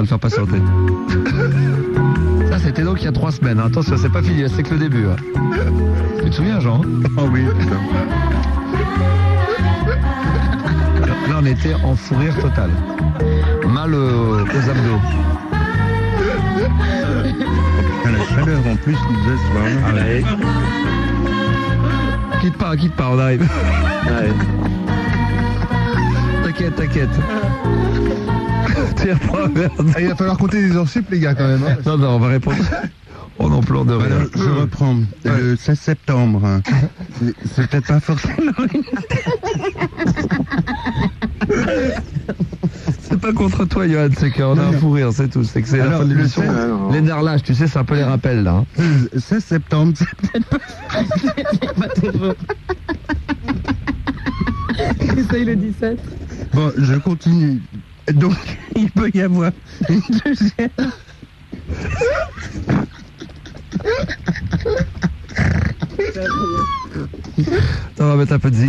le faire patienter. Ça, c'était donc il y a 3 semaines. Hein. Attention, c'est pas fini, c'est que le début. Hein. Tu te souviens, Jean? Oh oui. Là, on était en fou rire total. Mal aux abdos. La chaleur en plus nous faisait ce soir. Ah ouais. Quitte pas, on arrive. Ouais. T'inquiète. Tiens, pas merde. Il va falloir compter les heures sup, les gars, quand même. Hein. Non, on va répondre. On en pleure de rire. Alors, je reprends. Le 16 septembre. C'est peut-être pas forcément. C'est pas contre toi, Johan, c'est qu'on a un fou rire, c'est tout. C'est que c'est la Alors, fin de l'émission. Les nerfs lâches, tu sais, c'est un peu les rappels, là. Hein. 16 septembre, c'est peut-être pas... Essaye le 17. Bon, je continue. Donc, il peut y avoir une deuxième... On va mettre un peu de zik.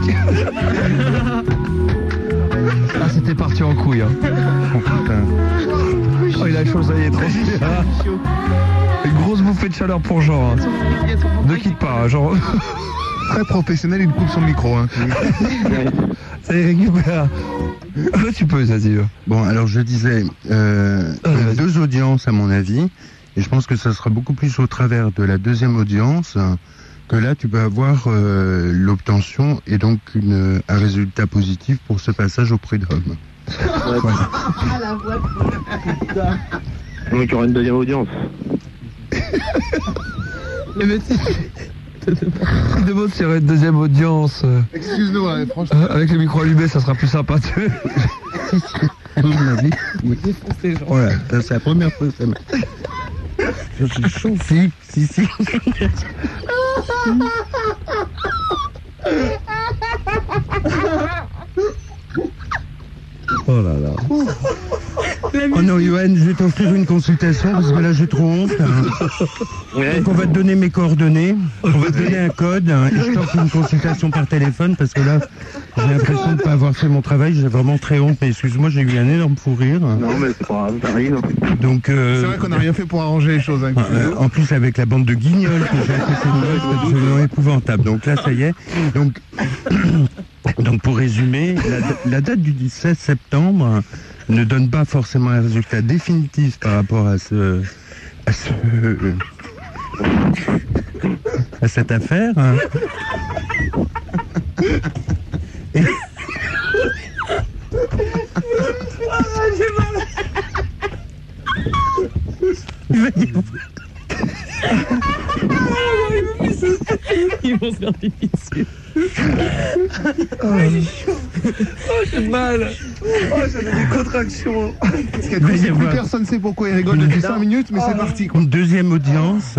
Ah, c'était parti en couille. Hein. Oh putain. Oh, il a chaud, ça y est, trop. Une grosse bouffée de chaleur pour Jean. Hein. Ne quitte pas, hein, Jean. Très professionnel, il coupe son micro. Hein. Ça y récupère. Tu peux, ça, si tu veux. Bon, alors je disais, donc 2 audiences à mon avis, et je pense que ça sera beaucoup plus au travers de la deuxième audience que là tu peux avoir l'obtention et donc un résultat positif pour ce passage au prud'homme. Voilà. Ah, la voix. Donc il y aura une deuxième audience. Le médecin. Il demande s'il y aurait une deuxième audience. Excuse-nous, hein, franchement. Avec le micro allumé, ça sera plus sympa. À mon avis, oui. Voilà, ça, c'est la première fois que ça m'a... Je suis chaud. Si. Oh là là. Oh non, Johan, je vais t'offrir une consultation parce que là j'ai trop honte. Ouais. Donc on va te donner mes coordonnées, on va te donner un code et je t'offre une consultation par téléphone parce que là j'ai l'impression de ne pas avoir fait mon travail, j'ai vraiment très honte, mais excuse-moi, j'ai eu un énorme fou rire. Non mais c'est pas grave, ça arrive. Donc C'est vrai qu'on n'a rien fait pour arranger les choses. Hein. en plus avec la bande de guignols que j'ai à côté de moi, c'est absolument épouvantable. Donc là ça y est. Donc pour résumer, la date du 16 septembre ne donne pas forcément un résultat définitif par rapport à cette affaire. Hein. Ils vont se faire pipi dessus. J'ai mal. Oh, j'avais des contractions. Parce qu'il y a plus personne ne sait pourquoi il rigole depuis 5 minutes, mais c'est parti. Quoi. Une deuxième audience.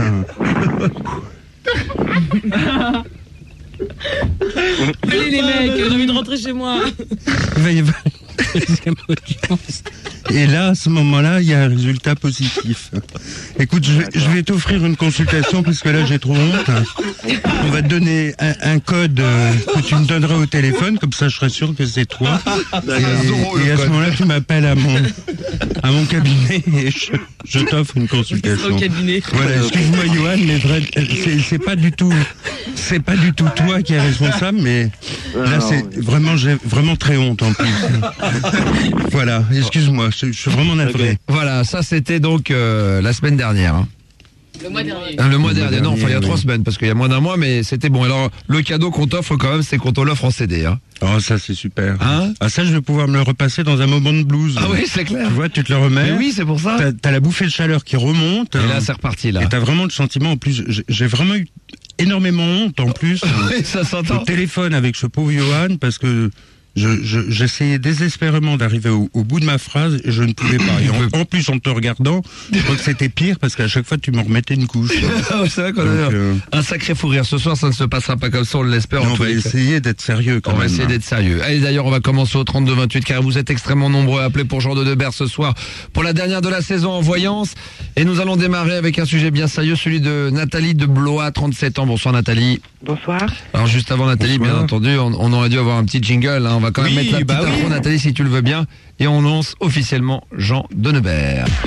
Allez les mecs, j'ai envie de rentrer chez moi. Il va y avoir une deuxième audience. Et là, à ce moment-là, il y a un résultat positif. Écoute, je vais t'offrir une consultation parce que là, j'ai trop honte. On va te donner un code que tu me donneras au téléphone, comme ça, je serai sûr que c'est toi. Et à ce moment-là, tu m'appelles à mon cabinet et je t'offre une consultation. Au cabinet. Voilà, excuse-moi, Johan, mais c'est pas du tout toi qui es responsable, mais là, c'est vraiment, j'ai vraiment très honte en plus. Voilà, excuse-moi, je suis vraiment navré. Voilà, ça c'était donc la semaine dernière. Hein. Le mois dernier. Le mois dernier, non, enfin il y a 3 oui. semaines, parce qu'il y a moins d'un mois, mais c'était bon. Alors, le cadeau qu'on t'offre quand même, c'est qu'on te l'offre en CD. Hein. Oh, ça c'est super. Hein? Ah, ça je vais pouvoir me le repasser dans un moment de blues. Ah oui, c'est clair. Tu vois, tu te le remets. Mais oui, c'est pour ça. T'as la bouffée de chaleur qui remonte. Et là, c'est reparti, là. Et t'as vraiment le sentiment, en plus, j'ai vraiment eu énormément honte, en plus. Oui, ça s'entend. Au téléphone avec ce pauvre Johan, parce que j'essayais désespérément d'arriver au bout de ma phrase et je ne pouvais pas. Et en plus, en te regardant, je crois que c'était pire parce qu'à chaque fois, tu me remettais une couche. C'est vrai qu'on a un sacré fou rire. Ce soir, ça ne se passera pas comme ça, on l'espère. On va essayer d'être sérieux quand même. On même. va essayer d'être sérieux. Allez, d'ailleurs, on va commencer au 32-28 car vous êtes extrêmement nombreux à appeler pour Jean de Debert ce soir pour la dernière de la saison en voyance. Et nous allons démarrer avec un sujet bien sérieux, celui de Nathalie de Blois, 37 ans. Bonsoir Nathalie. Bonsoir. Alors juste avant Nathalie, Bonsoir. bien entendu, on aurait dû avoir un petit jingle. Hein. On va quand même mettre la petite intro, Nathalie, si tu le veux bien. Et on lance officiellement Jean de Debert.